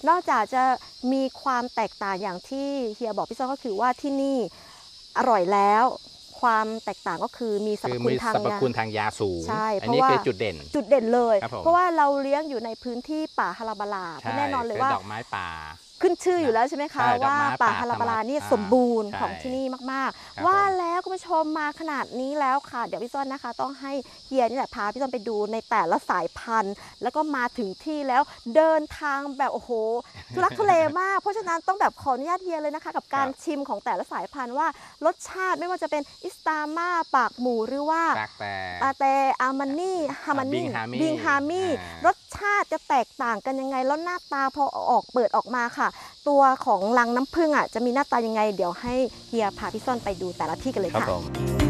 นอกจากจะมีความแตกต่างอย่างที่เฮียบอกพี่ส้มก็คือว่าที่นี่อร่อยแล้วความแตกต่างก็คือมีสรรพคุณทางยาสูงใช่อันนี้คือจุดเด่นเลยเพราะว่าเราเลี้ยงอยู่ในพื้นที่ป่าฮาราบาลาที่แน่นอนเลยว่าดอกไม้ป่าขึ้นชื่ออยู่แล้วใช่ไหมคะว่าป่าฮาราบาลานี่สมบูรณ์ของที่นี่มากๆว่าแล้วคุณผู้ชมมาขนาดนี้แล้วค่ะเดี๋ยวพี่ส้นนะคะต้องให้เฮียนี่แหละพาพี่ส้นไปดูในแต่ละสายพันธุ์แล้วก็มาถึงที่แล้วเดินทางแบบโอ้โหทุลักทุเลมากเพราะฉะนั้นต้องแบบขออนุญาตเฮียเลยนะคะกับการชิมของแต่ละสายพันธุ์ว่ารสชาติไม่ว่าจะเป็นอิสตาม่าปากหมูหรือว่าปาเตอามันนี่ฮามันนี่บิงฮามี่รสชาติจะแตกต่างกันยังไงแล้วหน้าตาพอเปิดออกมาค่ะตัวของรังน้ำผึ้งจะมีหน้าตายังไงเดี๋ยวให้เฮียพาพี่ส้นไปดูแต่ละที่กันเลยค่ะ